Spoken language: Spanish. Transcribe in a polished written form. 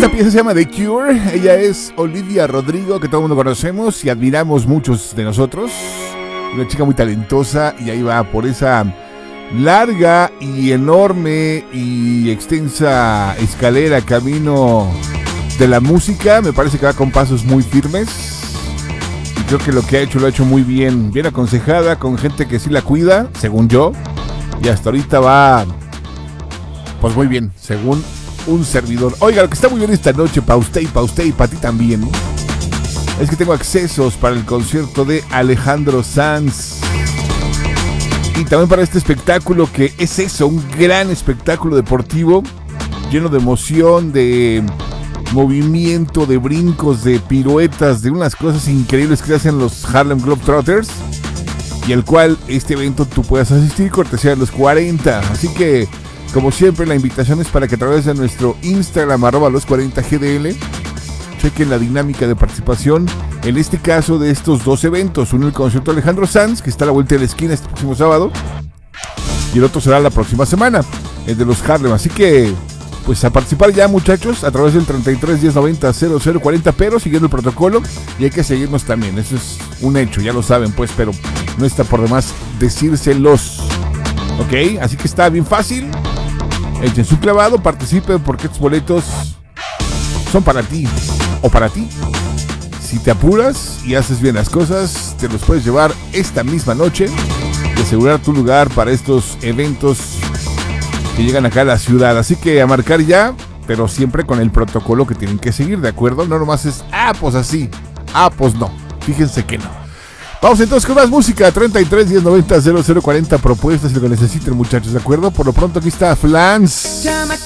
Esta pieza se llama The Cure. Ella es Olivia Rodrigo, que todo el mundo conocemos y admiramos muchos de nosotros. Una chica muy talentosa y ahí va por esa larga y enorme y extensa escalera, camino de la música. Me parece que va con pasos muy firmes. Y creo que lo que ha hecho lo ha hecho muy bien. Bien aconsejada, con gente que sí la cuida, según yo. Y hasta ahorita va, pues muy bien, según un servidor. Oiga, lo que está muy bien esta noche para usted y para ti también, ¿no? Es que tengo accesos para el concierto de Alejandro Sanz. Y también para este espectáculo que es eso, un gran espectáculo deportivo, lleno de emoción, de movimiento, de brincos, de piruetas, de unas cosas increíbles que hacen los Harlem Globetrotters. Y al cual este evento tú puedas asistir cortesía de los 40. Así que, como siempre, la invitación es para que a través de nuestro Instagram, @los40gdl, chequen la dinámica de participación, en este caso de estos dos eventos. Uno, el concierto de Alejandro Sanz, que está a la vuelta de la esquina este próximo sábado, y el otro será la próxima semana, el de los Harlem. Así que, pues a participar ya, muchachos, a través del 33 10 90 00 40, pero siguiendo el protocolo, y hay que seguirnos también, eso es un hecho, ya lo saben pues, pero no está por demás decírselos, ¿ok? Así que está bien fácil, echen su clavado, participen, porque estos boletos son para ti, o para ti. Si te apuras y haces bien las cosas, te los puedes llevar esta misma noche y asegurar tu lugar para estos eventos que llegan acá a la ciudad. Así que a marcar ya, pero siempre con el protocolo que tienen que seguir, ¿de acuerdo? No nomás es, pues así, pues no. Fíjense que no. Vamos entonces con más música. 33 10 90 00 40 propuestas, lo que necesiten, muchachos, ¿de acuerdo? Por lo pronto aquí está Flans.